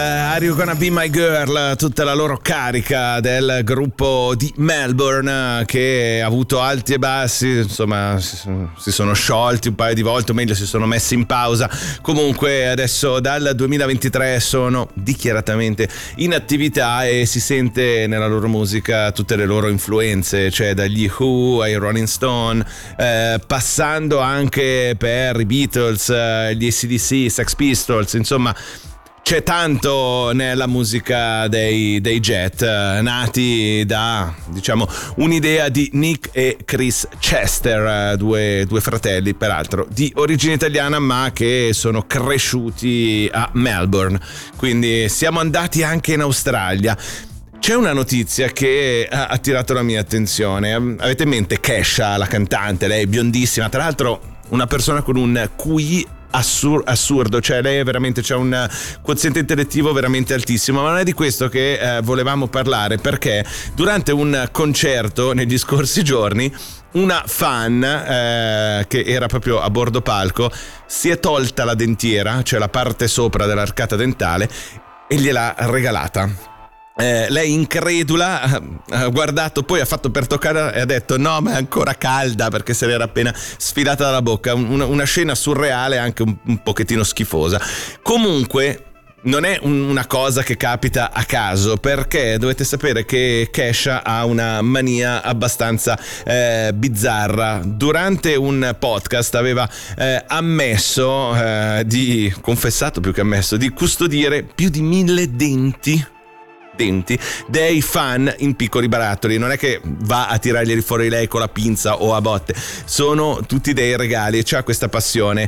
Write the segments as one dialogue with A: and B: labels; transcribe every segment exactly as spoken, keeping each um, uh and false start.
A: Are You Gonna Be My Girl, tutta la loro carica del gruppo di Melbourne che ha avuto alti e bassi, insomma si sono sciolti un paio di volte, o meglio si sono messi in pausa. Comunque adesso dal duemilaventitré sono dichiaratamente in attività e si sente nella loro musica tutte le loro influenze, cioè dagli Who ai Rolling Stone, eh, passando anche per i Beatles, eh, gli A C D C, Sex Pistols, insomma c'è tanto nella musica dei, dei Jet, eh, nati da, diciamo, un'idea di Nick e Chris Chester, eh, due, due fratelli peraltro di origine italiana ma che sono cresciuti a Melbourne, quindi siamo andati anche in Australia. C'è una notizia che ha attirato la mia attenzione. Avete in mente Kesha, la cantante, lei biondissima, tra l'altro una persona con un Q I Assur- assurdo, cioè lei veramente c'ha un quoziente intellettivo veramente altissimo, ma non è di questo che eh, volevamo parlare, perché durante un concerto negli scorsi giorni una fan eh, che era proprio a bordo palco si è tolta la dentiera, cioè la parte sopra dell'arcata dentale, e gliel'ha regalata. Eh, lei incredula ha guardato, poi ha fatto per toccare e ha detto no, ma è ancora calda, perché se l'era appena sfilata dalla bocca. Una, una scena surreale, anche un, un pochettino schifosa. Comunque non è un, una cosa che capita a caso, perché dovete sapere che Kesha ha una mania abbastanza eh, bizzarra. Durante un podcast aveva eh, ammesso eh, di confessato più che ammesso di custodire più di mille denti denti dei fan in piccoli barattoli. Non è che va a tirarglieli fuori lei con la pinza o a botte, sono tutti dei regali e c'ha questa passione.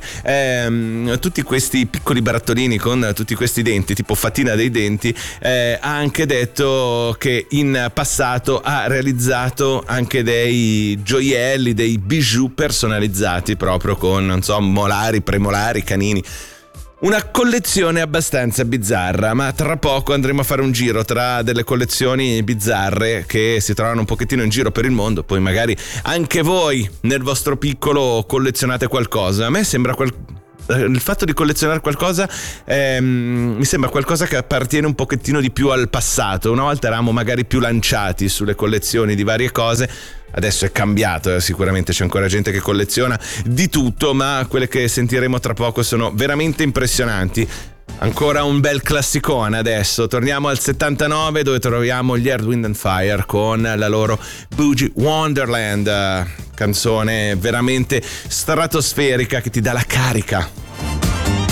A: Ehm, tutti questi piccoli barattolini con tutti questi denti, tipo fatina dei denti. Eh, ha anche detto che in passato ha realizzato anche dei gioielli, dei bijou personalizzati proprio con, non so, molari, premolari, canini. Una collezione abbastanza bizzarra, ma tra poco andremo a fare un giro tra delle collezioni bizzarre che si trovano un pochettino in giro per il mondo. Poi magari anche voi nel vostro piccolo collezionate qualcosa. A me sembra qual... il fatto di collezionare qualcosa ehm, mi sembra qualcosa che appartiene un pochettino di più al passato. Una volta eravamo magari più lanciati sulle collezioni di varie cose. Adesso è cambiato, eh, sicuramente c'è ancora gente che colleziona di tutto, ma quelle che sentiremo tra poco sono veramente impressionanti. Ancora un bel classicone adesso. Torniamo al settantanove, dove troviamo gli Earth, Wind and Fire con la loro Boogie Wonderland, canzone veramente stratosferica che ti dà la carica